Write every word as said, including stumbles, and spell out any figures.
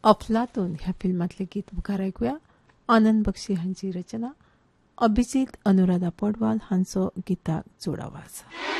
अफलातून ह्या फिल्मातले गीत मुखार ऐकूया. आनंद बक्षी हांची रचना, अभिजीत अनुराधा पौडवाल हांचो गिताक जोड आवाज.